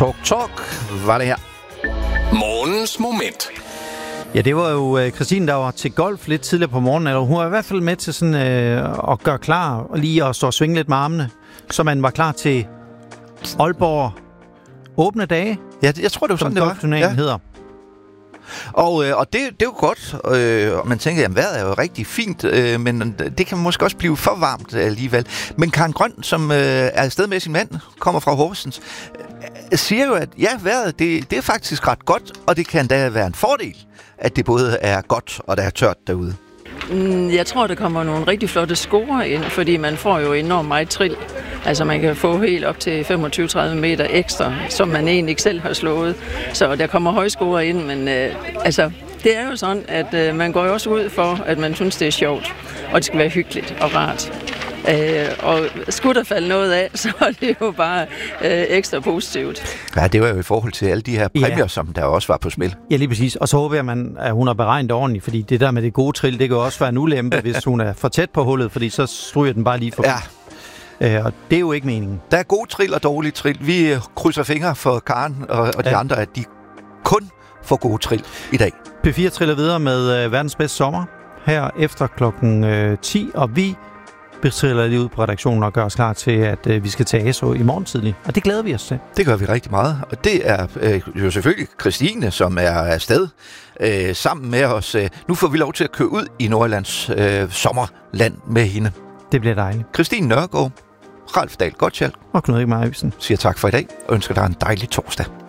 Talk var det her. Morgens moment. Ja, det var jo Christine, der var til golf lidt tidligere på morgenen, eller hun var i hvert fald med til sådan at gøre klar, og lige at stå og svinge lidt med armene, så man var klar til Aalborg åbne dage. Ja, jeg tror, det var sådan, det var. Golfturneringen hedder. Og det er jo godt, og man tænker, at vejret er jo rigtig fint, men det kan måske også blive for varmt alligevel. Men Karen Grøn, som er afsted med sin mand, kommer fra Horsens, siger jo, at ja, vejret det er faktisk ret godt, og det kan da være en fordel, at det både er godt og der er tørt derude. Jeg tror, der kommer nogle rigtig flotte scorer ind, fordi man får jo enormt meget trill. Altså man kan få helt op til 25-30 meter ekstra, som man egentlig ikke selv har slået. Så der kommer højscorer ind, men det er jo sådan, at man går jo også ud for, at man synes, det er sjovt, og det skal være hyggeligt og rart. Og skulle der falde noget af, så er det jo bare ekstra positivt. Ja, det var jo i forhold til alle de her præmier, som der også var på spil. Ja, lige præcis. Og så håber jeg, at hun har beregnet ordentligt, fordi det der med det gode trill, det kan også være en ulempe, hvis hun er for tæt på hullet, fordi så stryger den bare lige forbi. Ja. Og det er jo ikke meningen. Der er gode trill og dårlige trill. Vi krydser fingre for Karen og de andre, at de kun får gode trill i dag. P4 triller videre med verdens bedste sommer her efter klokken 10, og vi betriller lige ud på redaktionen og gør os klar til, at vi skal tage ASO i morgen tidlig. Og det glæder vi os til. Det gør vi rigtig meget. Og det er jo selvfølgelig Christine, som er afsted sammen med os. Nu får vi lov til at køre ud i Nordjyllands sommerland med hende. Det bliver dejligt. Christine Nørgaard, Ralf Dahl Gottschalk og Knud Erik Meyersen siger tak for i dag og ønsker dig en dejlig torsdag.